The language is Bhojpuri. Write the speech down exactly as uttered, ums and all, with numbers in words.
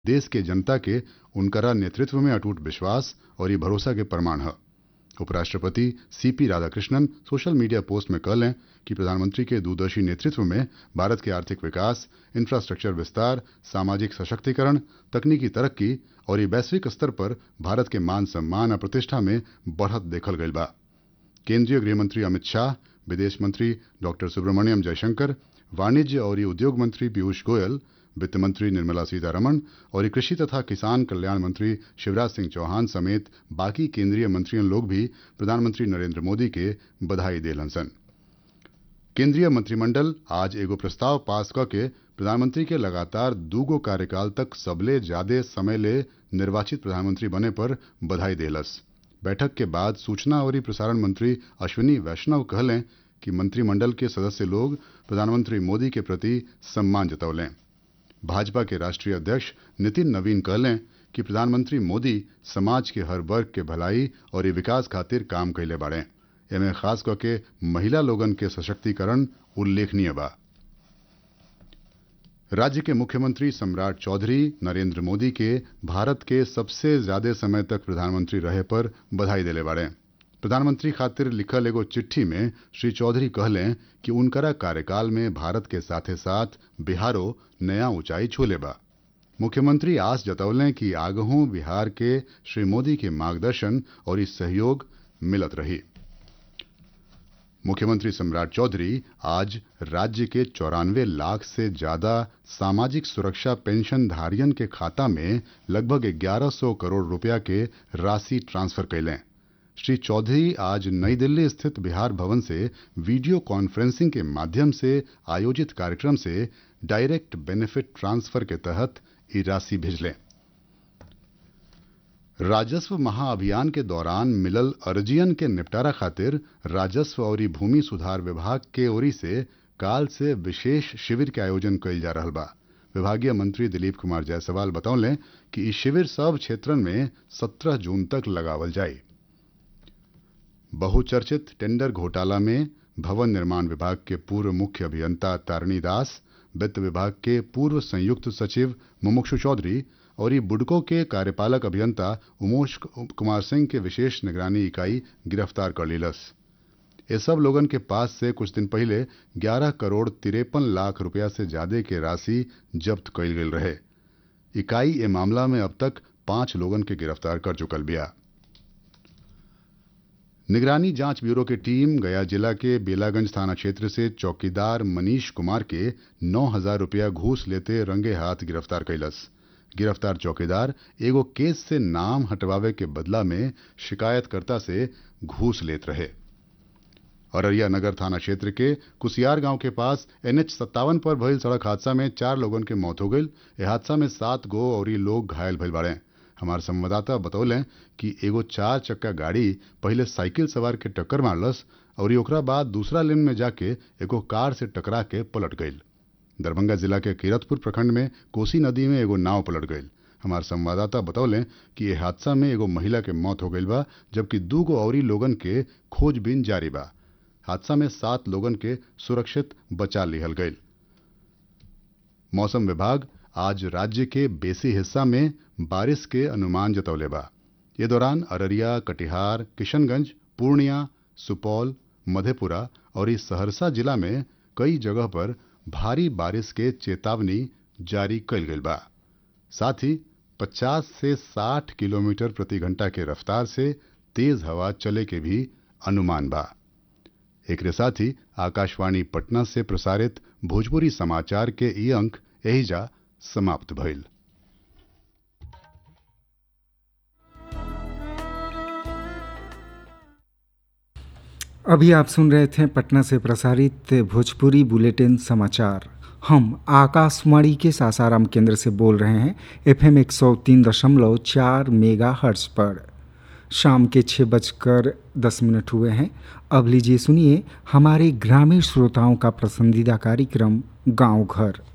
देश के जनता के उनकरा नेतृत्व में अटूट विश्वास और ये भरोसा के प्रमाण है। उपराष्ट्रपति सीपी राधाकृष्णन सोशल मीडिया पोस्ट में कहलें कि प्रधानमंत्री के दूरदर्शी नेतृत्व में भारत के आर्थिक विकास, इंफ्रास्ट्रक्चर विस्तार, सामाजिक सशक्तिकरण, तकनीकी तरक्की और ये वैश्विक स्तर पर भारत के मान सम्मान और प्रतिष्ठा में बढ़त देखल गई बा। केंद्रीय गृह मंत्री अमित शाह, विदेश मंत्री डॉक्टर सुब्रमण्यम जयशंकर, वाणिज्य और उद्योग मंत्री पीयूष गोयल, वित्त मंत्री निर्मला सीतारमण और कृषि तथा किसान कल्याण मंत्री शिवराज सिंह चौहान समेत बाकी केंद्रीय मंत्रियों लोग भी प्रधानमंत्री नरेंद्र मोदी के बधाई देलन सन। केंद्रीय मंत्रिमंडल आज एगो प्रस्ताव पास करके प्रधानमंत्री के लगातार दूगो कार्यकाल तक सबले ज्यादा समय ले निर्वाचित प्रधानमंत्री बने पर बधाई देलस। बैठक के बाद सूचना और प्रसारण मंत्री अश्विनी वैष्णव कहलें कि मंत्रिमंडल के सदस्य लोग प्रधानमंत्री मोदी के प्रति सम्मान जतौलें। भाजपा के राष्ट्रीय अध्यक्ष नितिन नवीन कहलें कि प्रधानमंत्री मोदी समाज के हर वर्ग के भलाई और विकास खातिर काम कैले बाड़े। एमे खास करके महिला लोगन के सशक्तिकरण उल्लेखनीय बा। राज्य के मुख्यमंत्री सम्राट चौधरी नरेंद्र मोदी के भारत के सबसे ज्यादा समय तक प्रधानमंत्री रहे पर बधाई देले बाड़े। प्रधानमंत्री खातिर लिखल एगो चिट्ठी में श्री चौधरी कहलें कि उनकरा कार्यकाल में भारत के साथे साथ बिहारो नया ऊंचाई छूले बा। मुख्यमंत्री आस जतौलें कि आगहू बिहार के श्री मोदी के मार्गदर्शन और इस सहयोग मिलत रही। मुख्यमंत्री सम्राट चौधरी आज राज्य के चौरानवे लाख से ज्यादा सामाजिक सुरक्षा पेंशन धारियन के खाता में लगभग ग्यारह सौ करोड़ रुपया के राशि ट्रांसफर कैलें। श्री चौधरी आज नई दिल्ली स्थित बिहार भवन से वीडियो कॉन्फ्रेंसिंग के माध्यम से आयोजित कार्यक्रम से डायरेक्ट बेनिफिट ट्रांसफर के तहत ये राशि भेजलें। राजस्व महाअभियान के दौरान मिलल अर्जियन के निपटारा खातिर राजस्व और भूमि सुधार विभाग के ओरी से काल से विशेष शिविर के आयोजन कइल जा रहल बा। विभागीय मंत्री दिलीप कुमार जायसवाल बतौलें कि इस शिविर सब क्षेत्रन में सत्रह जून तक लगावल जाए। बहुचर्चित टेंडर घोटाला में भवन निर्माण विभाग के पूर्व मुख्य अभियंता तारिणी दास, वित्त विभाग के पूर्व संयुक्त सचिव मुमुक्षु चौधरी और बुडको के कार्यपालक अभियंता उमेश कुमार सिंह के विशेष निगरानी इकाई गिरफ्तार कर लीलस। ये सब लोगन के पास से कुछ दिन पहले ग्यारह करोड़ तिरपन लाख रुपया से ज्यादा के राशि जब्त कइल गई रहे। इकाई ए मामला में अब तक पांच लोगन के गिरफ्तार कर चुकल बिया। निगरानी जांच ब्यूरो की टीम गया जिला के बेलागंज थाना क्षेत्र से चौकीदार मनीष कुमार के नौ हजार रुपया घूस लेते रंगे हाथ गिरफ्तार कैलस। गिरफ्तार चौकीदार एगो केस से नाम हटवावे के बदला में शिकायतकर्ता से घूस लेत रहे। अररिया नगर थाना क्षेत्र के कुसियार गांव के पास एनएच सत्तावन पर भइल सड़क हादसा में चार लोगन के मौत हो गई। यह हादसा में सात गो और लोग घायल भइल बाड़े। हमारे संवाददाता बतौलें कि एगो चार चक्का गाड़ी पहले साइकिल सवार के टक्कर मारलस और ओकरा बाद दूसरा लेन में जाके एगो कार से टकरा के पलट गई। दरभंगा जिला के किरतपुर प्रखंड में कोसी नदी में एगो नाव पलट गई। हमारे संवाददाता बतौलें कि यह हादसा में एगो महिला के मौत हो गई बा, जबकि दू गो औरी लोगन के खोजबीन जारी बा। हादसा में सात लोगन के सुरक्षित बचा लिहल गई। मौसम विभाग आज राज्य के बेसी हिस्सा में बारिश के अनुमान जतौले बा। ये दौरान अररिया, कटिहार, किशनगंज, पूर्णिया, सुपौल, मधेपुरा और इस सहरसा जिला में कई जगह पर भारी बारिश के चेतावनी जारी कइल गइल बा। साथ ही पचास से साठ किलोमीटर प्रति घंटा के रफ्तार से तेज हवा चले के भी अनुमान बा। एक साथ ही आकाशवाणी पटना से प्रसारित भोजपुरी समाचार के ई अंक एहिजा समाप्त भइल। अभी आप सुन रहे थे पटना से प्रसारित भोजपुरी बुलेटिन समाचार। हम आकाशवाणी के सासाराम केंद्र से बोल रहे हैं एफएम एक सौ तीन दशमलव चार मेगा हर्ट्ज पर। शाम के छः बजकर दस मिनट हुए हैं। अब लीजिए सुनिए हमारे ग्रामीण श्रोताओं का पसंदीदा कार्यक्रम गांव घर।